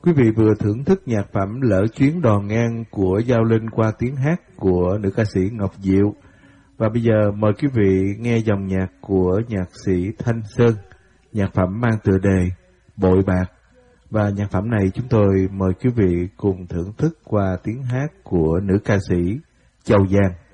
Quý vị vừa thưởng thức nhạc phẩm Lỡ Chuyến Đò Ngang của Giao Linh qua tiếng hát của nữ ca sĩ Ngọc Diệu. Và bây giờ mời quý vị nghe dòng nhạc của nhạc sĩ Thanh Sơn, nhạc phẩm mang tựa đề Bội Bạc. Và nhạc phẩm này chúng tôi mời quý vị cùng thưởng thức qua tiếng hát của nữ ca sĩ Châu Giang.